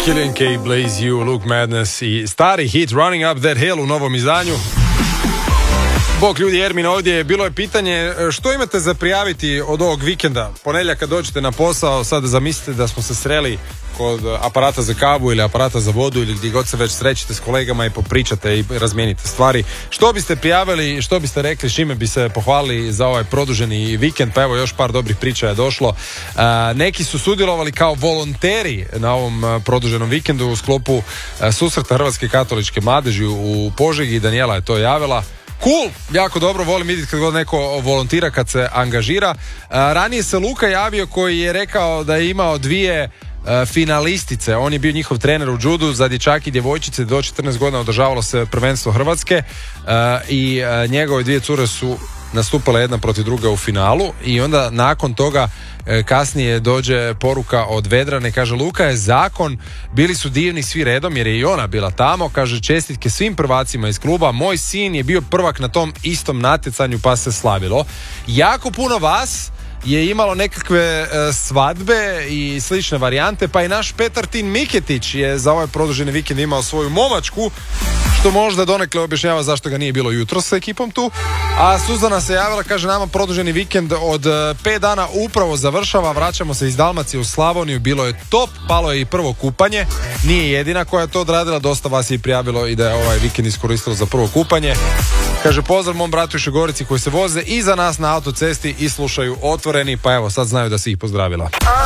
Killian K, Blaze You, Luke Madness i stari hit Running Up That Hill u novom izdanju. Bog ljudi, Ermin ovdje. Bilo je pitanje što imate za prijaviti od ovog vikenda. Ponedjeljak kad dođete na posao, sad zamislite da smo se sreli kod aparata za kavu ili aparata za vodu ili gdje god se već srećete s kolegama i popričate i razmijenite stvari. Što biste prijavili, što biste rekli, čime bi se pohvalili za ovaj produženi vikend? Pa evo, još par dobrih priča je došlo. Neki su sudjelovali kao volonteri na ovom produženom vikendu u sklopu susreta Hrvatske katoličke mladeži u Požegi. Daniela je to javila. Cool, jako dobro, volim vidjeti kad god neko volontira, kad se angažira. Ranije se Luka javio koji je rekao da je imao dvije finalistice. On je bio njihov trener u judu za dječake i djevojčice. Do 14 godina održavalo se prvenstvo Hrvatske i njegove dvije cure su nastupale jedna protiv druge u finalu i onda nakon toga kasnije dođe poruka od Vedrane, kaže: Luka je zakon, bili su divni svi redom jer je i ona bila tamo, kaže: čestitke svim prvacima iz kluba, moj sin je bio prvak na tom istom natjecanju pa se slavilo. Jako puno vas je imalo nekakve svadbe i slične varijante, pa i naš Petar Tin Miketić je za ovaj produženi vikend imao svoju momačku, što možda donekle objašnjava zašto ga nije bilo jutro sa ekipom tu. A Suzana se javila, kaže: nama produženi vikend od 5 dana upravo završava, vraćamo se iz Dalmacije u Slavoniju, bilo je top, palo je i prvo kupanje, nije jedina koja je to odradila, dosta vas je i prijavilo i da je ovaj vikend iskoristilo za prvo kupanje. Kaže: pozdrav mom bratu i šogorici koji se voze iza nas na autocesti i slušaju Otvoreni, pa evo sad znaju da si ih pozdravila.